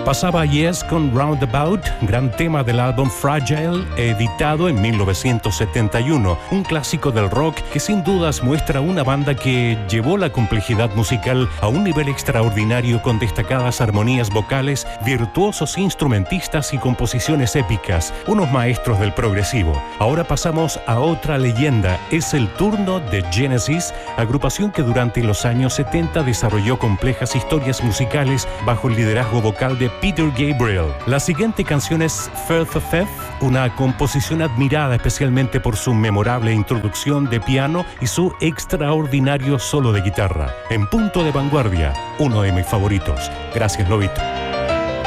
Pasaba Yes con Roundabout, gran tema del álbum Fragile, editado en 1971, un clásico del rock que sin dudas muestra una banda que llevó la complejidad musical a un nivel extraordinario con destacadas armonías vocales, virtuosos instrumentistas y composiciones épicas, unos maestros del progresivo. Ahora pasamos a otra leyenda, es el turno de Genesis, agrupación que durante los años 70 desarrolló complejas historias musicales bajo el liderazgo vocal de Peter Gabriel. La siguiente canción es Firth of Faith, una composición admirada especialmente por su memorable introducción de piano y su extraordinario solo de guitarra. En punto de vanguardia, uno de mis favoritos. Gracias, Lobito.